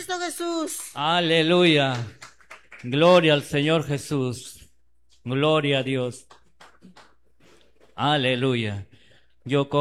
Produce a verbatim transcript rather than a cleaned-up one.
Cristo Jesús. Aleluya. Gloria al Señor Jesús. Gloria a Dios. Aleluya. Yo